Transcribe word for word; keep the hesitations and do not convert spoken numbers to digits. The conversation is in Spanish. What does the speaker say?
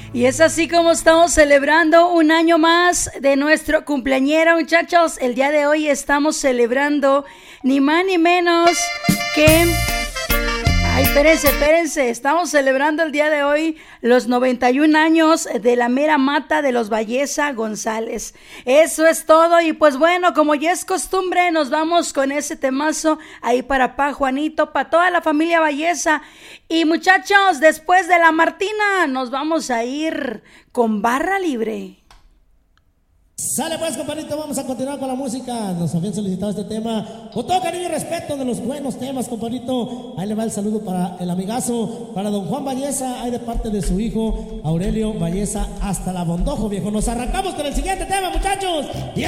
Y es así como estamos celebrando un año más de nuestro cumpleañero, muchachos. El día de hoy estamos celebrando ni más ni menos que... Ay, espérense, espérense. Estamos celebrando el día de hoy los noventa y un años de la mera mata de los Valleza González. Eso es todo. Y pues bueno, como ya es costumbre, nos vamos con ese temazo ahí para pa Juanito, para toda la familia Valleza. Y muchachos, después de la Martina, nos vamos a ir con Barra Libre. Sale pues, compadrito, vamos a continuar con la música. Nos habían solicitado este tema con todo cariño y respeto de los buenos temas, compadrito. Ahí le va el saludo para el amigazo, para don Juan Valleza, ahí de parte de su hijo Aurelio Valleza, hasta la Bondojo, viejo. Nos arrancamos con el siguiente tema, muchachos. Y